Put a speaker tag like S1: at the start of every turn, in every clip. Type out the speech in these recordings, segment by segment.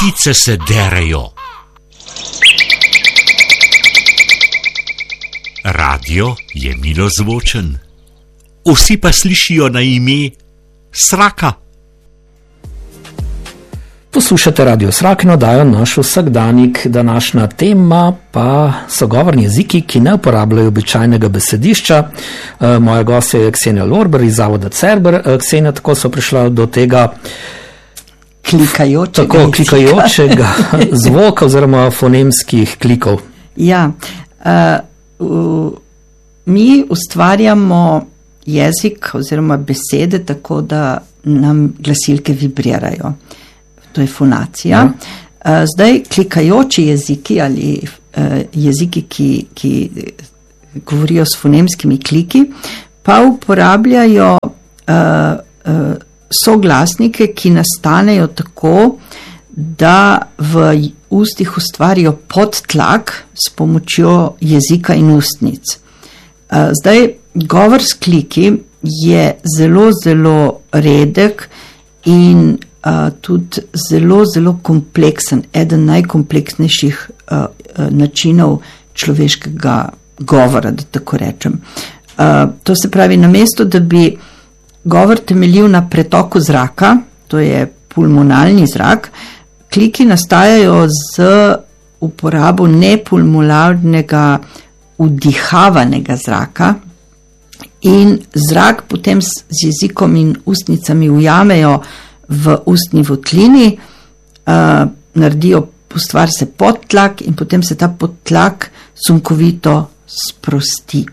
S1: ptice se derejo. Radio je milozvočen. Vsi pa slišijo na ime Sraka.
S2: Poslušate Radio Srak in oddajo Naš vsakdanik. Današnja tema pa so govorni jeziki, ki ne uporabljajo običajnega besedišča. Moja gostja je Ksenija Lorber iz Zavoda Cerber. Ksenija, tako so prišla do tega klikajočega zvoka oziroma fonemskih klikov.
S3: Ja, mi ustvarjamo jezik oziroma besede tako, da nam glasilke vibrirajo. To je fonacija. Ja. Zdaj, klikajoči jeziki ali jeziki, ki govorijo s fonemskimi kliki, pa uporabljajo soglasnike, ki nastanejo tako, da v ustih ustvarijo podtlak s pomočjo jezika in ustnic. Zdaj, govor s kliki je zelo, zelo redek in tudi zelo, zelo kompleksen, eden najkompleksnejših načinov človeškega govora, da tako rečem. To se pravi, namesto, da bi govor temeljil na pretoku zraka, to je pulmonalni zrak, kliki nastajajo z uporabo nepulmonalnega vdihavanega zraka in zrak potem z jezikom in ustnicami ujamejo v ustni votlini, ustvari se podtlak in potem se ta podtlak sunkovito sprosti.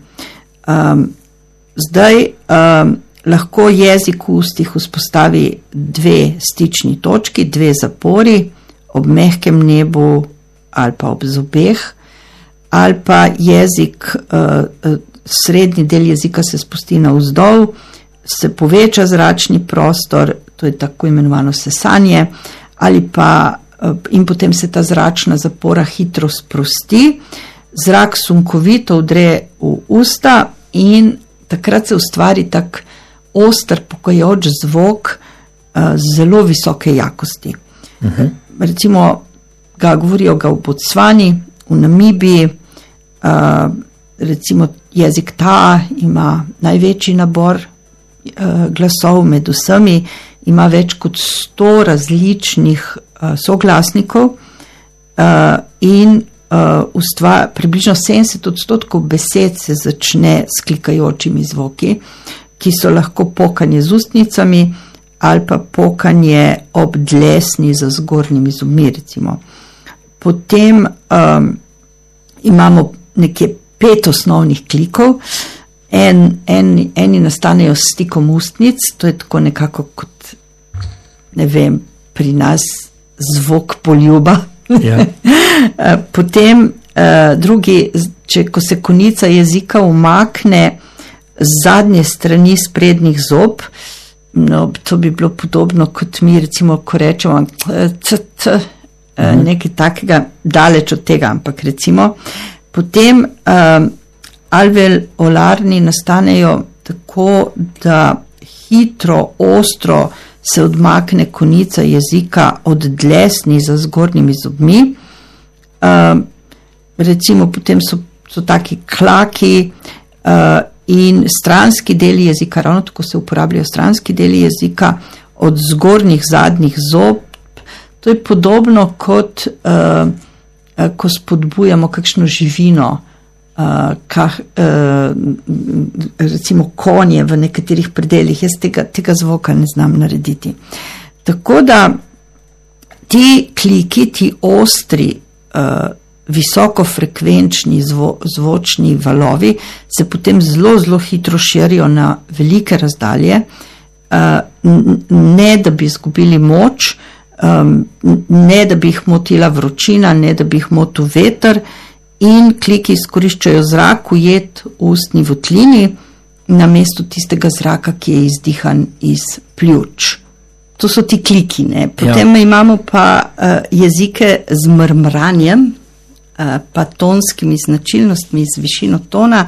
S3: Zdaj lahko jezik v ustih vzpostavi dve stični točki, dve zapori, ob mehkem nebu ali pa ob zobeh, ali pa jezik, srednji del jezika se spusti navzdol, se poveča zračni prostor, to je tako imenovano sesanje, ali pa in potem se ta zračna zapora hitro sprosti, zrak sunkovito vdre v usta in takrat se ustvari tak oster, pokajoč zvok zelo visoke jakosti. Recimo, govorijo ga v Botsvani, v Namibiji, recimo jezik ta ima največji nabor glasov med vsemi, ima več kot 100 različnih soglasnikov in približno 70% besed se začne s klikajočimi zvoki, ki so lahko pokanje z ustnicami ali pa pokanje ob dlesni za zgornjimi zobmi, recimo. Potem imamo nekje 5 osnovnih klikov. Eni nastanejo s stikom ustnic, to je tako nekako kot, ne vem, pri nas zvok poljuba. Ja. Potem drugi, ko se konica jezika umakne z zadnje strani sprednjih zob, no, to bi bilo podobno kot mi, recimo, ko rečemo nekaj takega, daleč od tega, ampak recimo. Potem alveolarni nastanejo tako, da hitro, ostro se odmakne konica jezika od dlesni za zgornjimi zobmi. Recimo potem so taki klaki in stranski deli jezika, ravno tako se uporabljajo stranski deli jezika od zgornjih zadnjih zob. To je podobno kot ko spodbujamo kakšno živino, recimo konje v nekaterih predeljih. Jaz tega zvoka ne znam narediti. Tako da ti kliki, ti ostri, visokofrekvenčni zvočni valovi se potem zelo, zelo hitro širijo na velike razdalje, ne da bi izgubili moč, ne da bi jih motila vročina, ne da bi jih motil veter, in kliki izkoriščajo zrak ujet v ustni votlini namesto tistega zraka, ki je izdihan iz pljuč. To so ti kliki, ne? Potem imamo pa jezike z mrmranjem, pa tonskimi značilnostmi, z višino tona.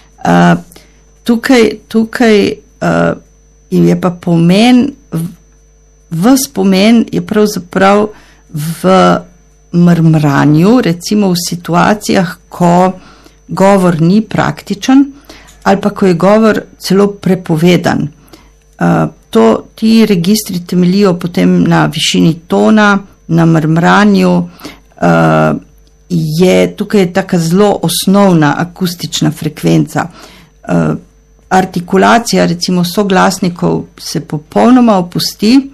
S3: Tukaj je pa pomen, ves pomen je pravzaprav v mrmranju, recimo v situacijah, ko govor ni praktičen ali pa ko je govor celo prepovedan. Ti registri temeljijo potem na višini tona, na mrmranju, je tukaj taka zelo osnovna akustična frekvenca. Artikulacija recimo soglasnikov se popolnoma opusti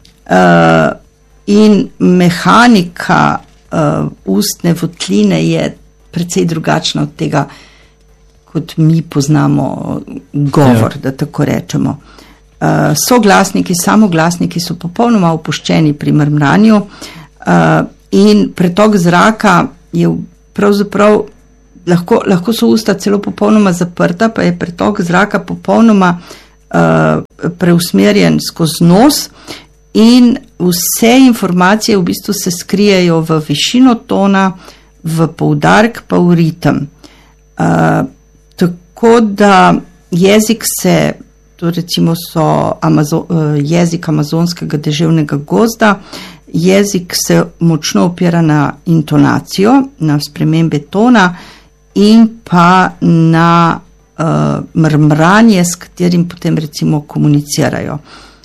S3: in mehanika ustne votline je precej drugačna od tega, kot mi poznamo govor, da tako rečemo. Soglasniki, samoglasniki so popolnoma opuščeni pri mrmranju in pretok zraka je pravzaprav, lahko so usta celo popolnoma zaprta, pa je pretok zraka popolnoma preusmerjen skozi nos in vse informacije v bistvu se skrijejo v višino tona, v poudarek pa v ritem. Tako da jezik se, to recimo so jezik amazonskega deževnega gozda, jezik se močno opira na intonacijo, na spremembe tona in pa na mrmranje, s katerim potem recimo komunicirajo.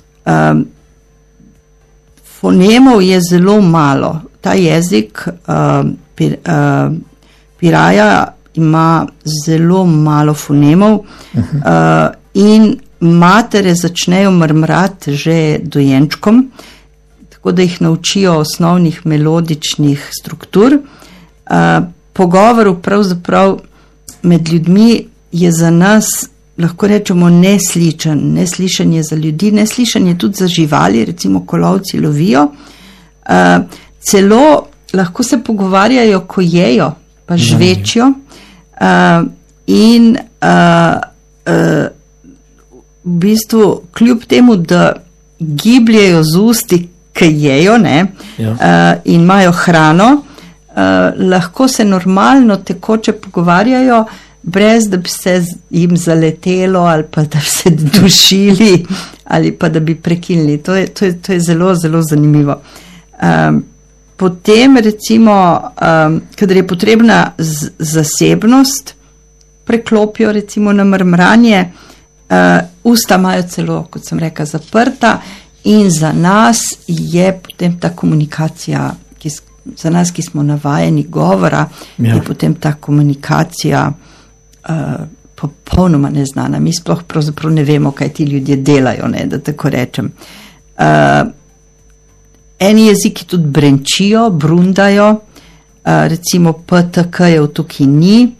S3: Fonemov je zelo malo. Ta jezik Piraja ima zelo malo fonemov in matere začnejo mrmrati že dojenčkom, tako da jih naučijo osnovnih melodičnih struktur. Pogovoru pravzaprav med ljudmi je za nas, lahko rečemo, neslišen. Neslišen je za ljudi, neslišen je tudi za živali, recimo ko lovci lovijo. Celo lahko se pogovarjajo, ko jejo, pa žvečijo. In v bistvu kljub temu, da gibljejo z usti, ki jejo, in imajo hrano, lahko se normalno tekoče pogovarjajo, brez da bi se jim zaletelo ali pa da bi se dušili ali pa da bi prekinili. To je zelo, zelo zanimivo. Potem recimo, kadar je potrebna zasebnost, preklopijo recimo na mrmranje, usta imajo celo, kot sem rekla, zaprta in za nas je potem ta komunikacija, za nas, ki smo navajeni govora, je potem ta komunikacija popolnoma neznana. Mi sploh pravzaprav ne vemo, kaj ti ljudje delajo, da tako rečem. Eni jeziki tudi brenčijo, brundajo, recimo PTK-jev tukaj ni.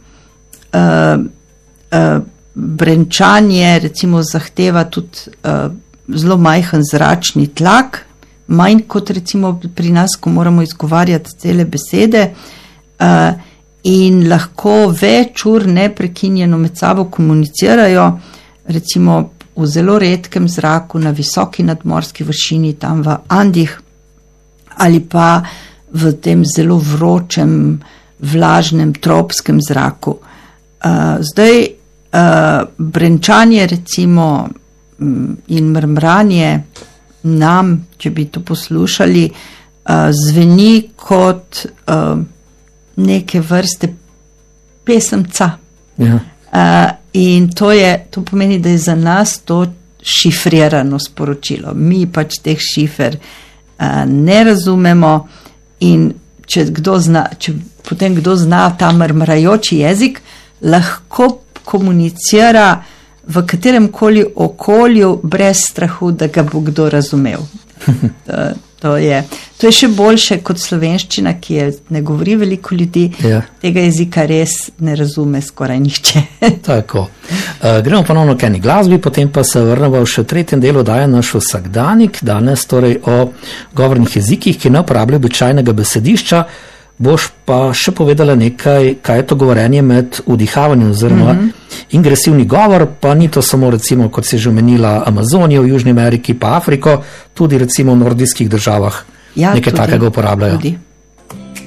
S3: Brenčanje recimo zahteva tudi zelo majhen zračni tlak, manj kot recimo pri nas, ko moramo izgovarjati cele besede, in lahko več ur neprekinjeno med sabo komunicirajo, recimo v zelo redkem zraku, na visoki nadmorski vršini, tam v Andih, ali pa v tem zelo vročem, vlažnem, tropskem zraku. Zdaj, brenčanje recimo in mrmranje nam, če bi to poslušali, zveni kot neke vrste pesemca. In to pomeni, da je za nas to šifrirano sporočilo. Mi pač teh šifer ne razumemo in če potem kdo zna ta mrmrajoči jezik, lahko komunicira v kateremkoli okolju brez strahu, da ga bo kdo razumel. To je še boljše kot slovenščina, ki ne govori veliko ljudi, tega jezika res ne razume skoraj nihče.
S2: Tako. Gremo ponovno k eni glasbi, potem pa se vrnemo še v tretjem delu oddaje naš vsakdanik, danes torej o govornih jezikih, ki ne uporabljajo običajnega besedišča. Boš pa še povedala nekaj, kaj je to govorenje med vdihavanjem oziroma ingresivni govor, pa ni to samo recimo, kot si že omenila, Amazonijo v Južni Ameriki, pa Afriko, tudi recimo v nordijskih državah nekaj takega uporabljajo. Tudi.